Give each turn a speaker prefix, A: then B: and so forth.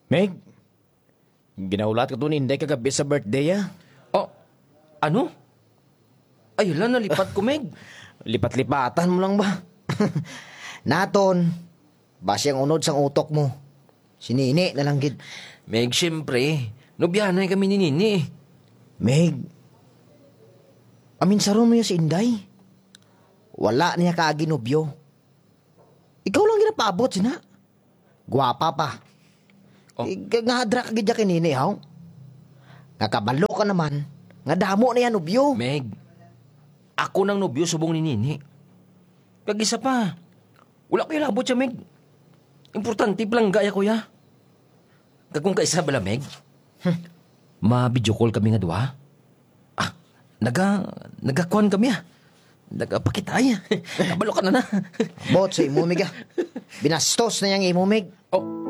A: Meg, ginaulat ka to ni Inday kagabi sa birthday
B: Oh, ano? Ay, hala, nalipat ko, Meg.
A: Lipat-lipatan mo lang ba?
C: Naton, base ang unod sang utok mo. Sinini na lang gid.
B: Meg, siyempre. Nobyanay kami ni Nini.
C: Meg, aminsaron mo yun si Inday. Wala niya kaaginobyo. Ikaw lang ginapaabot sina. Gwapa pa.
B: Oh.
C: Nga ka gidya kinini, haw. Nakabalo ka naman. Nga damo na yan, nobyo.
B: Meg, ako nang nobyo subong ni Nini. Kag-isa pa. Wala kayo labot siya, Meg. Importante palang gaya, kuya. Kagkong kaisa bala, Meg. Ma-video call kami nga duha. Nagakuan kami Nagapakitay. Kabalo ka na.
C: Bot sa imumig, Binastos na yang imumig.
B: Oh,